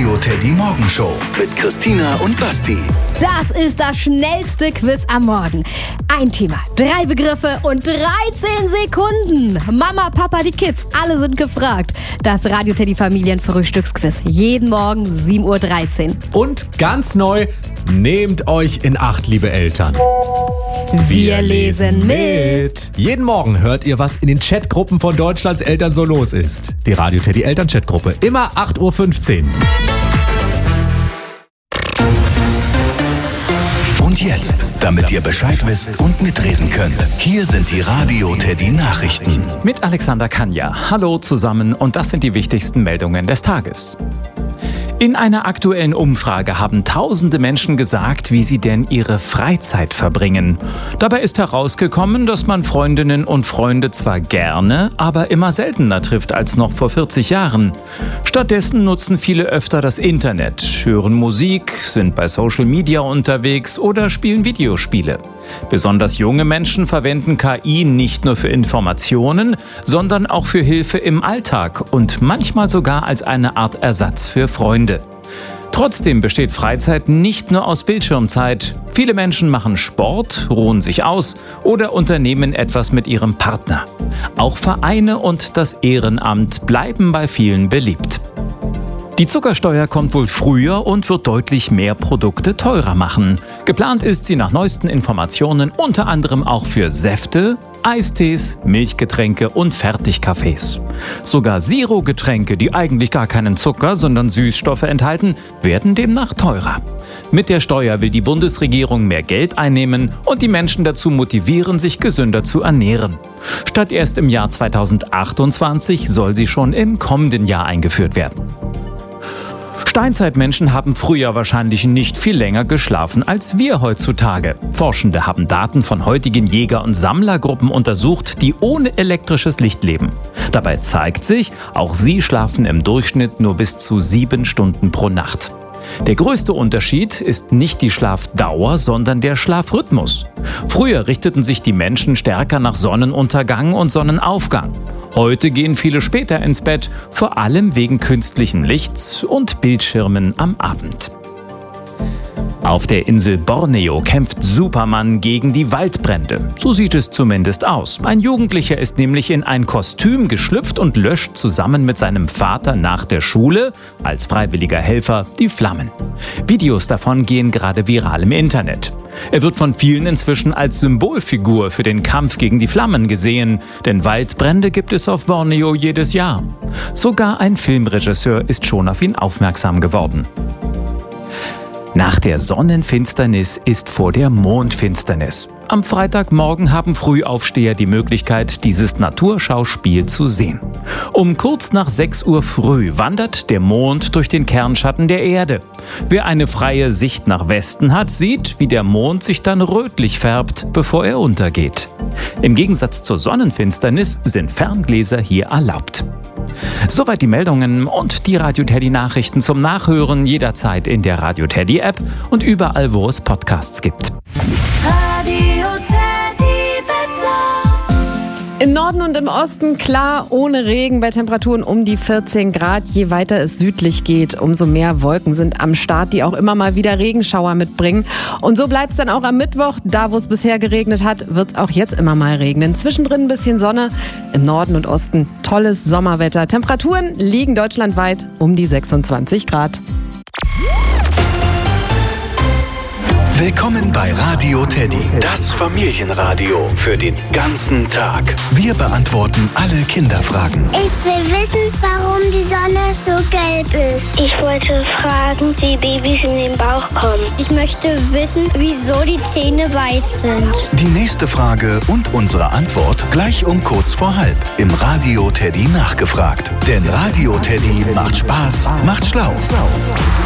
Radio Teddy Morgenshow mit Christina und Basti. Das ist das schnellste Quiz am Morgen. Ein Thema, 3 Begriffe und 13 Sekunden. Mama, Papa, die Kids, alle sind gefragt. Das Radio Teddy Familienfrühstücksquiz. Jeden Morgen 7:13 Uhr. Und ganz neu, nehmt euch in Acht, liebe Eltern. Wir lesen mit. Jeden Morgen hört ihr, was in den Chatgruppen von Deutschlands Eltern so los ist. Die Radio Teddy Eltern-Chatgruppe. Immer 8:15 Uhr. Und jetzt, damit ihr Bescheid wisst und mitreden könnt, hier sind die Radio Teddy Nachrichten. Mit Alexander Kanja. Hallo zusammen und das sind die wichtigsten Meldungen des Tages. In einer aktuellen Umfrage haben tausende Menschen gesagt, wie sie denn ihre Freizeit verbringen. Dabei ist herausgekommen, dass man Freundinnen und Freunde zwar gerne, aber immer seltener trifft als noch vor 40 Jahren. Stattdessen nutzen viele öfter das Internet, hören Musik, sind bei Social Media unterwegs oder spielen Videospiele. Besonders junge Menschen verwenden KI nicht nur für Informationen, sondern auch für Hilfe im Alltag und manchmal sogar als eine Art Ersatz für Freunde. Trotzdem besteht Freizeit nicht nur aus Bildschirmzeit. Viele Menschen machen Sport, ruhen sich aus oder unternehmen etwas mit ihrem Partner. Auch Vereine und das Ehrenamt bleiben bei vielen beliebt. Die Zuckersteuer kommt wohl früher und wird deutlich mehr Produkte teurer machen. Geplant ist sie nach neuesten Informationen unter anderem auch für Säfte, Eistees, Milchgetränke und Fertigkaffees. Sogar Zero-Getränke, die eigentlich gar keinen Zucker, sondern Süßstoffe enthalten, werden demnach teurer. Mit der Steuer will die Bundesregierung mehr Geld einnehmen und die Menschen dazu motivieren, sich gesünder zu ernähren. Statt erst im Jahr 2028 soll sie schon im kommenden Jahr eingeführt werden. Steinzeitmenschen haben früher wahrscheinlich nicht viel länger geschlafen als wir heutzutage. Forschende haben Daten von heutigen Jäger- und Sammlergruppen untersucht, die ohne elektrisches Licht leben. Dabei zeigt sich, auch sie schlafen im Durchschnitt nur bis zu 7 Stunden pro Nacht. Der größte Unterschied ist nicht die Schlafdauer, sondern der Schlafrhythmus. Früher richteten sich die Menschen stärker nach Sonnenuntergang und Sonnenaufgang. Heute gehen viele später ins Bett, vor allem wegen künstlichen Lichts und Bildschirmen am Abend. Auf der Insel Borneo kämpft Superman gegen die Waldbrände. So sieht es zumindest aus. Ein Jugendlicher ist nämlich in ein Kostüm geschlüpft und löscht zusammen mit seinem Vater nach der Schule, als freiwilliger Helfer, die Flammen. Videos davon gehen gerade viral im Internet. Er wird von vielen inzwischen als Symbolfigur für den Kampf gegen die Flammen gesehen, denn Waldbrände gibt es auf Borneo jedes Jahr. Sogar ein Filmregisseur ist schon auf ihn aufmerksam geworden. Nach der Sonnenfinsternis ist vor der Mondfinsternis. Am Freitagmorgen haben Frühaufsteher die Möglichkeit, dieses Naturschauspiel zu sehen. Um kurz nach 6 Uhr früh wandert der Mond durch den Kernschatten der Erde. Wer eine freie Sicht nach Westen hat, sieht, wie der Mond sich dann rötlich färbt, bevor er untergeht. Im Gegensatz zur Sonnenfinsternis sind Ferngläser hier erlaubt. Soweit die Meldungen und die Radio Teddy Nachrichten zum Nachhören jederzeit in der Radio Teddy App und überall, wo es Podcasts gibt. Radio Teddy Wetter. Im Norden und im Osten klar, ohne Regen, bei Temperaturen um die 14 Grad. Je weiter es südlich geht, umso mehr Wolken sind am Start, die auch immer mal wieder Regenschauer mitbringen. Und so bleibt es dann auch am Mittwoch. Da, wo es bisher geregnet hat, wird es auch jetzt immer mal regnen. Zwischendrin ein bisschen Sonne. Im Norden und Osten tolles Sommerwetter. Temperaturen liegen deutschlandweit um die 26 Grad. Willkommen bei Radio Teddy, das Familienradio für den ganzen Tag. Wir beantworten alle Kinderfragen. Ich will wissen, warum die Sonne so gelb ist. Ich wollte fragen, wie Babys in den Bauch kommen. Ich möchte wissen, wieso die Zähne weiß sind. Die nächste Frage und unsere Antwort gleich um kurz vor halb im Radio Teddy nachgefragt. Denn Radio Teddy macht Spaß, macht schlau.